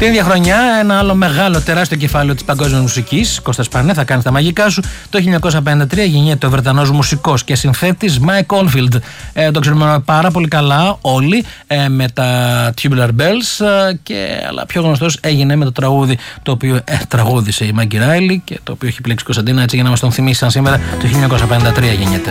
Την ίδια χρονιά, ένα άλλο μεγάλο τεράστιο κεφάλαιο της παγκόσμιας μουσικής, Κώστας Πανέ, θα κάνει τα μαγικά σου. Το 1953 γεννιέται ο Βρετανός μουσικός και συνθέτης Mike Oldfield. Το ξέρουμε πάρα πολύ καλά όλοι με τα Tubular Bells, αλλά πιο γνωστός έγινε με το τραγούδι το οποίο τραγούδισε η Maggie Riley και το οποίο έχει πλέξει Κωνσταντίνα, έτσι για να μας τον θυμίσει σαν σήμερα. Το 1953 γεννιέται.